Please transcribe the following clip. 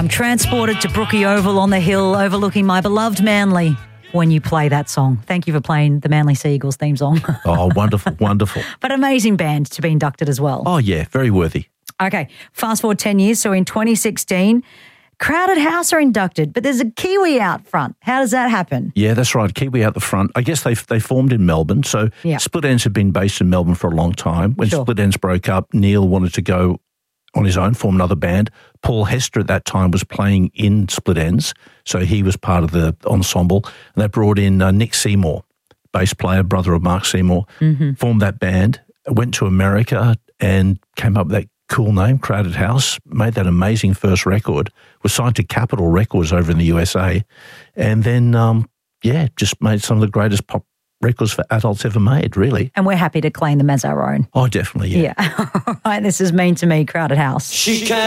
I'm transported to Brookie Oval on the hill overlooking my beloved Manly when you play that song. Thank you for playing the Manly Sea Eagles theme song. Oh, wonderful, wonderful. But amazing band to be inducted as well. Oh, yeah, very worthy. Okay, fast forward 10 years. So in 2016, Crowded House are inducted, but there's a Kiwi out front. How does that happen? Yeah, that's right. Kiwi out the front. I guess they formed in Melbourne. So Split Enz had been based in Melbourne for a long time. When Split Enz broke up, Neil wanted to go on his own, form another band. Paul Hester at that time was playing in Split Enz, so he was part of the ensemble. And they brought in Nick Seymour, bass player, brother of Mark Seymour, formed that band, went to America and came up with that cool name, Crowded House, made that amazing first record, was signed to Capitol Records over in the USA, and then, just made some of the greatest pop records for adults ever made, really. And we're happy to claim them as our own. Oh, definitely, yeah. All right, this is Mean to Me, Crowded House.